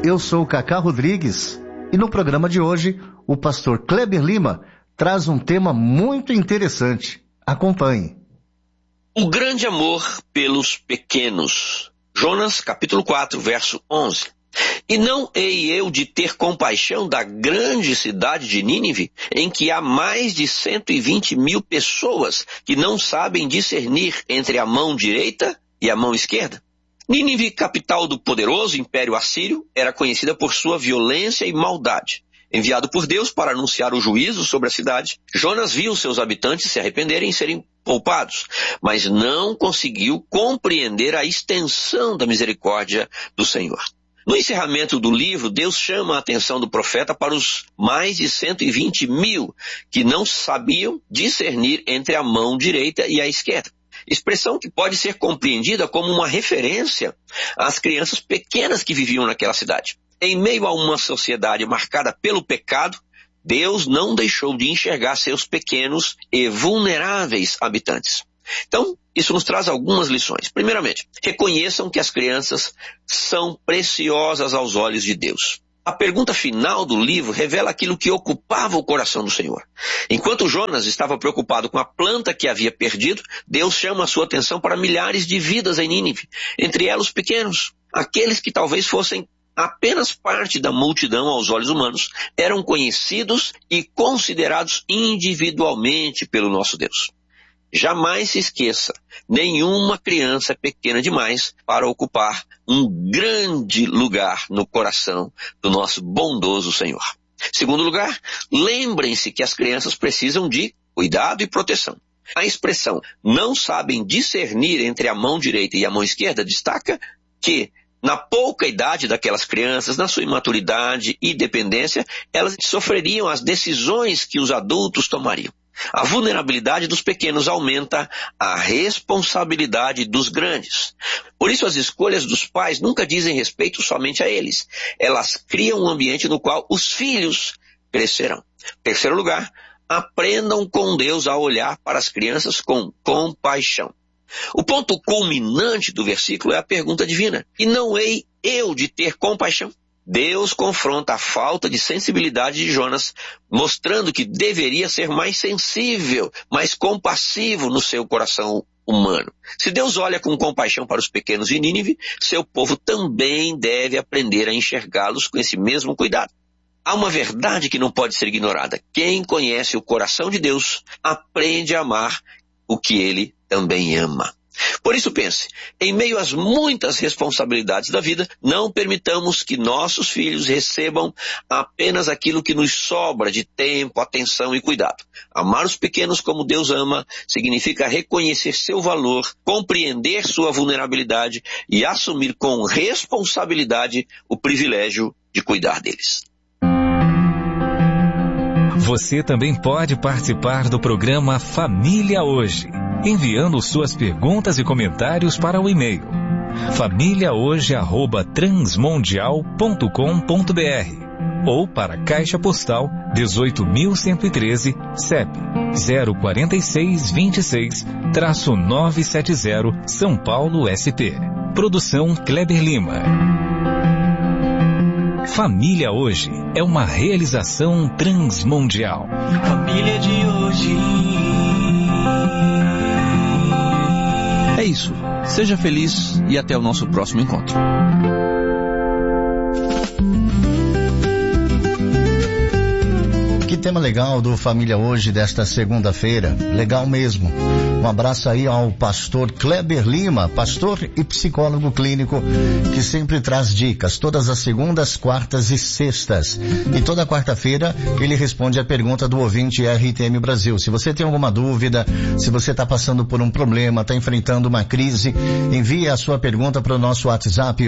eu sou o Cacá Rodrigues e no programa de hoje o pastor Kleber Lima traz um tema muito interessante. Acompanhe. O grande amor pelos pequenos. Jonas, capítulo 4, verso 11. E não hei eu de ter compaixão da grande cidade de Nínive, em que há mais de 120.000 pessoas que não sabem discernir entre a mão direita e a mão esquerda? Nínive, capital do poderoso Império Assírio, era conhecida por sua violência e maldade. Enviado por Deus para anunciar o juízo sobre a cidade, Jonas viu seus habitantes se arrependerem e serem poupados, mas não conseguiu compreender a extensão da misericórdia do Senhor. No encerramento do livro, Deus chama a atenção do profeta para os mais de 120.000 que não sabiam discernir entre a mão direita e a esquerda. Expressão que pode ser compreendida como uma referência às crianças pequenas que viviam naquela cidade. Em meio a uma sociedade marcada pelo pecado, Deus não deixou de enxergar seus pequenos e vulneráveis habitantes. Então, isso nos traz algumas lições. Primeiramente, reconheçam que as crianças são preciosas aos olhos de Deus. A pergunta final do livro revela aquilo que ocupava o coração do Senhor. Enquanto Jonas estava preocupado com a planta que havia perdido, Deus chama a sua atenção para milhares de vidas em Nínive, entre elas os pequenos, aqueles que talvez fossem apenas parte da multidão aos olhos humanos, eram conhecidos e considerados individualmente pelo nosso Deus. Jamais se esqueça, nenhuma criança é pequena demais para ocupar um grande lugar no coração do nosso bondoso Senhor. Segundo lugar, lembrem-se que as crianças precisam de cuidado e proteção. A expressão não sabem discernir entre a mão direita e a mão esquerda destaca que, na pouca idade daquelas crianças, na sua imaturidade e dependência, elas sofreriam as decisões que os adultos tomariam. A vulnerabilidade dos pequenos aumenta a responsabilidade dos grandes. Por isso, as escolhas dos pais nunca dizem respeito somente a eles. Elas criam um ambiente no qual os filhos crescerão. Terceiro lugar, aprendam com Deus a olhar para as crianças com compaixão. O ponto culminante do versículo é a pergunta divina. E não hei eu de ter compaixão? Deus confronta a falta de sensibilidade de Jonas, mostrando que deveria ser mais sensível, mais compassivo no seu coração humano. Se Deus olha com compaixão para os pequenos de Nínive, seu povo também deve aprender a enxergá-los com esse mesmo cuidado. Há uma verdade que não pode ser ignorada. Quem conhece o coração de Deus, aprende a amar o que ele também ama. Por isso pense, em meio às muitas responsabilidades da vida, não permitamos que nossos filhos recebam apenas aquilo que nos sobra de tempo, atenção e cuidado. Amar os pequenos como Deus ama significa reconhecer seu valor, compreender sua vulnerabilidade e assumir com responsabilidade o privilégio de cuidar deles. Você também pode participar do programa Família Hoje, enviando suas perguntas e comentários para o e-mail famíliahoje@transmundial.com.br ou para a Caixa Postal 18.113, CEP 04626-970, São Paulo, SP. Produção Kleber Lima. Família Hoje é uma realização transmundial. Família de hoje. É isso. Seja feliz e até o nosso próximo encontro. Que tema legal do Família Hoje desta segunda-feira. Legal mesmo. Um abraço aí ao pastor Kleber Lima, pastor e psicólogo clínico, que sempre traz dicas, todas as segundas, quartas e sextas. E toda quarta-feira ele responde a pergunta do ouvinte RTM Brasil. Se você tem alguma dúvida, se você está passando por um problema, está enfrentando uma crise, envie a sua pergunta para o nosso WhatsApp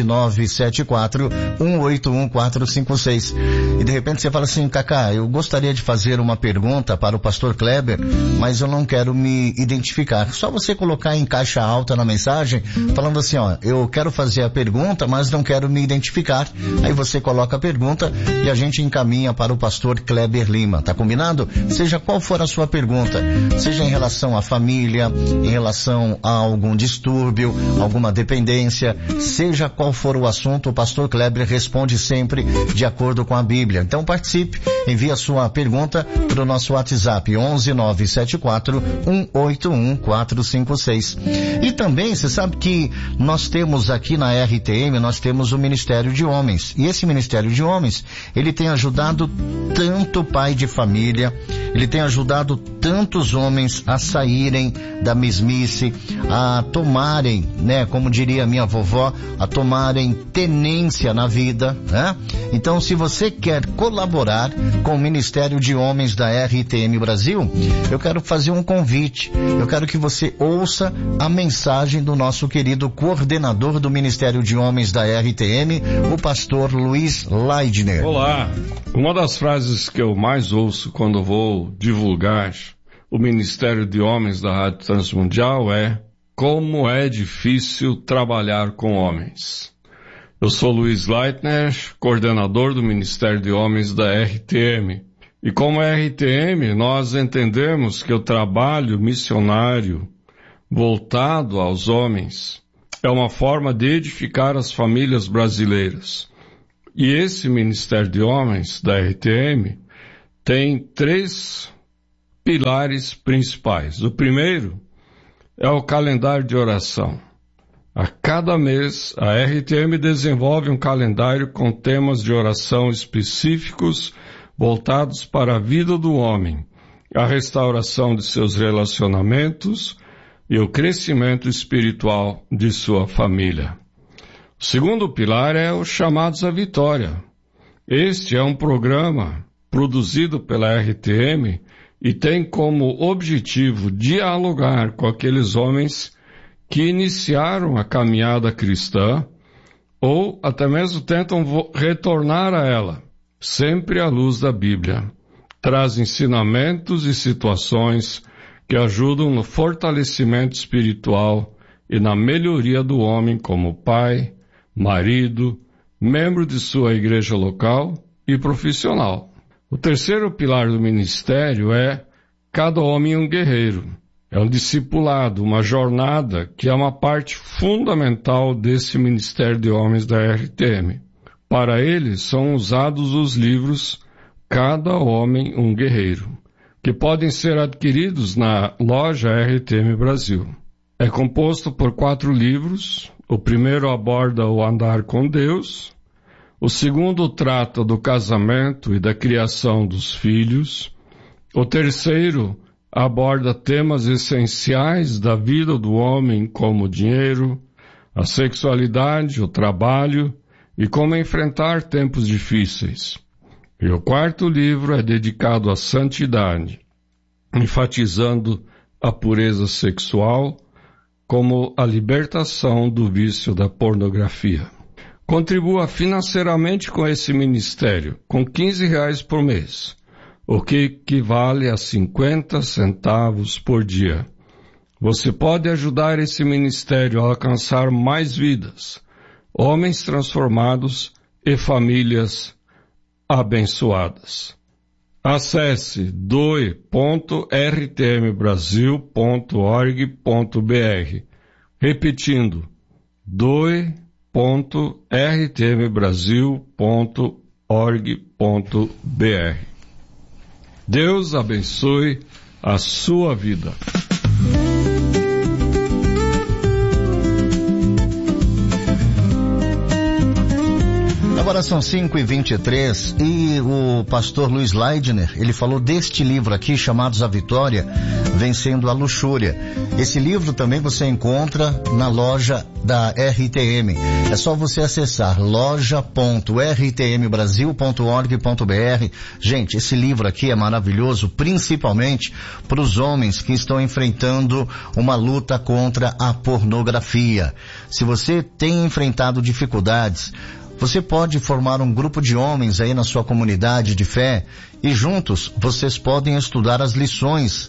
11974-181-456. E de repente você fala assim, Cacá, eu gostaria de fazer uma pergunta para o pastor Kleber, mas eu não quero me identificar. Só você colocar em caixa alta na mensagem, falando assim, ó, eu quero fazer a pergunta, mas não quero me identificar. Aí você coloca a pergunta e a gente encaminha para o pastor Kleber Lima. Tá combinado? Seja qual for a sua pergunta, seja em relação à família, em relação a algum distúrbio, alguma dependência, seja qual for o assunto, o pastor Kleber responde sempre de acordo com a Bíblia. Então participe, envie a sua pergunta para o nosso WhatsApp 11974 181 456. E também, você sabe que nós temos aqui na RTM, nós temos o Ministério de Homens. E esse Ministério de Homens, ele tem ajudado tanto pai de família, ele tem ajudado tantos homens a saírem da mesmice, a tomarem, né, como diria minha vovó, a tomarem tenência na vida, né? Então, se você quer colaborar com o Ministério de Homens da RTM Brasil, eu quero fazer um convite. Eu quero que você ouça a mensagem do nosso querido coordenador do Ministério de Homens da RTM, o pastor Luiz Leidner. Olá, uma das frases que eu mais ouço quando vou divulgar o Ministério de Homens da Rádio Transmundial é: como é difícil trabalhar com homens. Eu sou Luiz Leitner, coordenador do Ministério de Homens da RTM. E como RTM, nós entendemos que o trabalho missionário voltado aos homens é uma forma de edificar as famílias brasileiras. E esse Ministério de Homens da RTM tem 3 pilares principais. O primeiro é o calendário de oração. A cada mês, a RTM desenvolve um calendário com temas de oração específicos voltados para a vida do homem, a restauração de seus relacionamentos e o crescimento espiritual de sua família. O segundo pilar é os Chamados à Vitória. Este é um programa produzido pela RTM e tem como objetivo dialogar com aqueles homens que iniciaram a caminhada cristã ou até mesmo tentam retornar a ela, sempre à luz da Bíblia. Traz ensinamentos e situações que ajudam no fortalecimento espiritual e na melhoria do homem como pai, marido, membro de sua igreja local e profissional. O terceiro pilar do ministério é cada homem um guerreiro. É um discipulado, uma jornada que é uma parte fundamental desse Ministério de Homens da RTM. Para ele são usados os livros Cada Homem um Guerreiro, que podem ser adquiridos na loja RTM Brasil. É composto por 4 livros. O primeiro aborda o andar com Deus. O segundo trata do casamento e da criação dos filhos. O terceiro aborda temas essenciais da vida do homem, como o dinheiro, a sexualidade, o trabalho e como enfrentar tempos difíceis. E o quarto livro é dedicado à santidade, enfatizando a pureza sexual como a libertação do vício da pornografia. Contribua financeiramente com esse ministério, com R$15 por mês, o que equivale a 50 centavos por dia. Você pode ajudar esse ministério a alcançar mais vidas, homens transformados e famílias abençoadas. Acesse doe.rtmbrasil.org.br. Repetindo, doe.rtmbrasil.org.br. Deus abençoe a sua vida. Agora são 5h23 e o pastor Luiz Leidner, ele falou deste livro aqui, Chamados à Vitória, Vencendo a Luxúria. Esse livro também você encontra na loja da RTM. É só você acessar loja.rtmbrasil.org.br. Gente, esse livro aqui é maravilhoso, principalmente para os homens que estão enfrentando uma luta contra a pornografia. Se você tem enfrentado dificuldades, você pode formar um grupo de homens aí na sua comunidade de fé e juntos vocês podem estudar as lições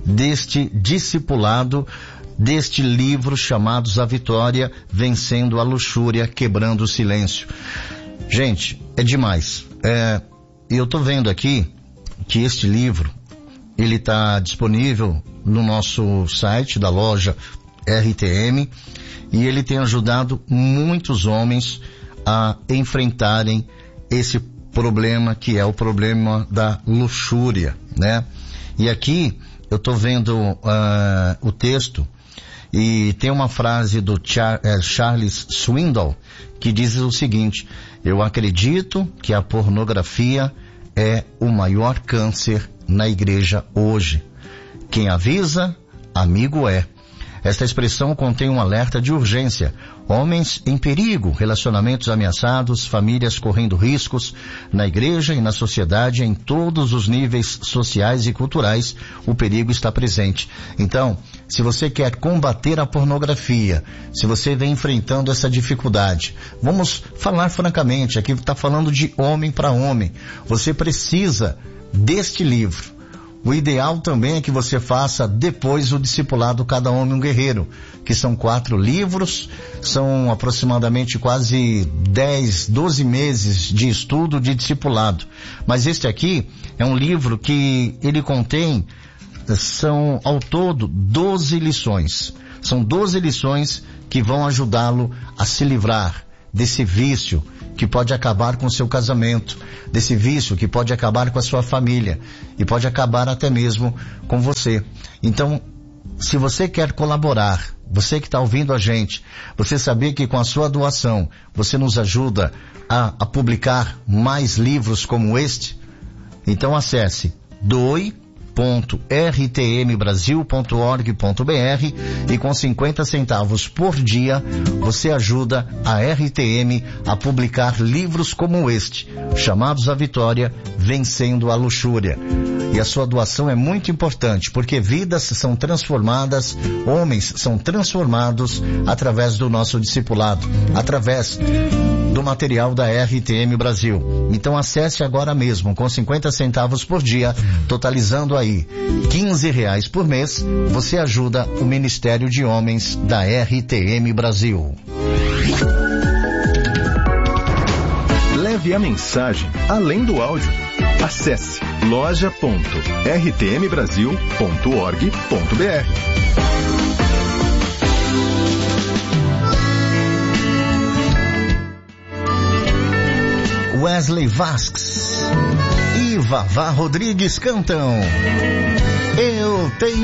deste discipulado, deste livro chamados A Vitória, Vencendo a Luxúria, Quebrando o Silêncio. Gente, é demais. Eu estou vendo aqui que este livro, ele está disponível no nosso site da loja RTM, e ele tem ajudado muitos homens a enfrentarem esse problema, que é o problema da luxúria, né? E aqui eu estou vendo o texto, e tem uma frase do Charles Swindoll que diz o seguinte: eu acredito que a pornografia é o maior câncer na igreja hoje. Quem avisa, amigo é. Esta expressão contém um alerta de urgência. Homens em perigo, relacionamentos ameaçados, famílias correndo riscos. Na igreja e na sociedade, em todos os níveis sociais e culturais, o perigo está presente. Então, se você quer combater a pornografia, se você vem enfrentando essa dificuldade, vamos falar francamente, aqui está falando de homem para homem. Você precisa deste livro. O ideal também é que você faça depois o discipulado Cada Homem um Guerreiro, que são 4 livros, são aproximadamente quase 10, 12 meses de estudo de discipulado. Mas este aqui é um livro que ele contém, são ao todo 12 lições. São 12 lições que vão ajudá-lo a se livrar desse vício que pode acabar com o seu casamento, desse vício que pode acabar com a sua família e pode acabar até mesmo com você. Então, se você quer colaborar, você que está ouvindo a gente, você sabia que com a sua doação você nos ajuda a publicar mais livros como este? Então acesse doe.rtmbrasil.org.br e com 50 centavos por dia você ajuda a RTM a publicar livros como este, chamados A Vitória, Vencendo a Luxúria. E a sua doação é muito importante, porque vidas são transformadas, homens são transformados através do nosso discipulado, através do material da RTM Brasil. Então acesse agora mesmo, com 50 centavos por dia, totalizando aí R$15 por mês, você ajuda o Ministério de Homens da RTM Brasil. Leve a mensagem além do áudio. Acesse loja.rtmbrasil.org.br. Wesley Vasques e Vavá Rodrigues cantam Eu Tenho